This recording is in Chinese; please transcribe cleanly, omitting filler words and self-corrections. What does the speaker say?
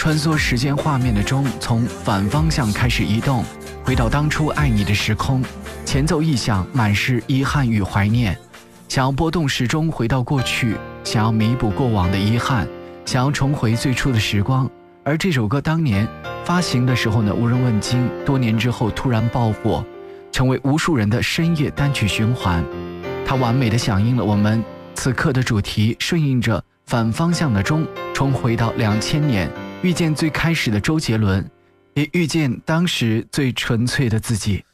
穿梭时间画面的钟从反方向开始移动，回到当初爱你的时空，前奏一响，满是遗憾与怀念。想要拨动时钟回到过去，想要弥补过往的遗憾，想要重回最初的时光。而这首歌当年发行的时候呢，无人问津，多年之后突然爆火，成为无数人的深夜单曲循环。它完美地响应了我们此刻的主题，顺应着反方向的钟，重回到2000年，遇见最开始的周杰伦，也遇见当时最纯粹的自己。